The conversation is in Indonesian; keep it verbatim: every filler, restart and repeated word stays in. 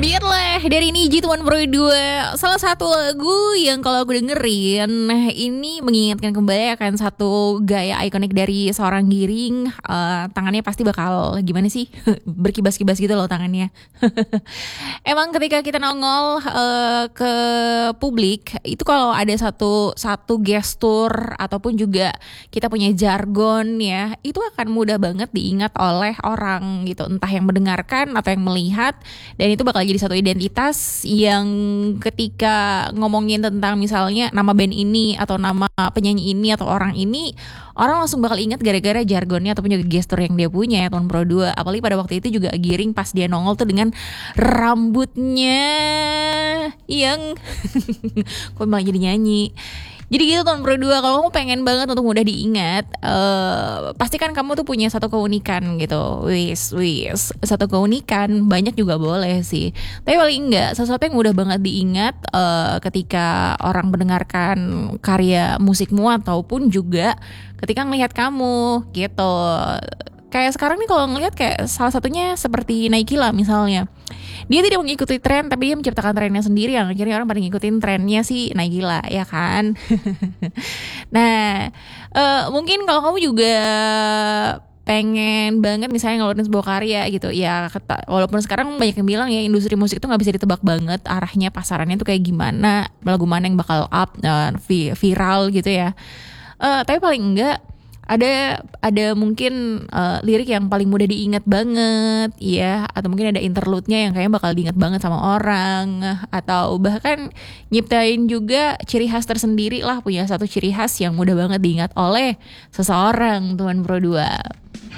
Biarlah dari Niji Tuan Pro dua. Salah satu lagu yang kalau aku dengerin ini mengingatkan kembali akan satu gaya ikonik dari seorang Giring. uh, Tangannya pasti bakal gimana sih berkibas-kibas gitu loh tangannya. Emang ketika kita nongol uh, ke publik itu kalau ada satu satu gestur ataupun juga kita punya jargon ya, itu akan mudah banget diingat oleh orang gitu, entah yang mendengarkan atau yang melihat. Dan itu bakal jadi satu identitas yang ketika ngomongin tentang misalnya nama band ini atau nama penyanyi ini atau orang ini, orang langsung bakal ingat gara-gara jargonnya ataupun juga gestur yang dia punya ya, Tuan Pro dua. Apalagi pada waktu itu juga Giring pas dia nongol tuh dengan rambutnya yang kok malah jadi nyanyi. Jadi gitu Tuan Pro dua, kalau kamu pengen banget untuk mudah diingat, uh, pastikan kamu tuh punya satu keunikan gitu. Wis, wis, satu keunikan, banyak juga boleh sih. Tapi paling enggak, sesuatu yang mudah banget diingat uh, ketika orang mendengarkan karya musikmu ataupun juga ketika ngelihat kamu gitu. Kayak sekarang nih kalau ngelihat kayak salah satunya seperti Naikila misalnya. Dia tidak mengikuti tren tapi dia menciptakan trennya sendiri, yang akhirnya orang pada ngikutin trennya si Naikila ya kan. Nah uh, mungkin kalau kamu juga pengen banget misalnya ngeluarin sebuah karya gitu ya, kata, walaupun sekarang banyak yang bilang ya industri musik itu gak bisa ditebak banget arahnya, pasarannya tuh kayak gimana, lagu mana yang bakal up, uh, viral gitu ya. uh, Tapi paling enggak ada ada mungkin uh, lirik yang paling mudah diingat banget ya, atau mungkin ada interlude-nya yang kayaknya bakal diingat banget sama orang, atau bahkan nyiptain juga ciri khas tersendiri lah, punya satu ciri khas yang mudah banget diingat oleh seseorang Tuan Pro dua.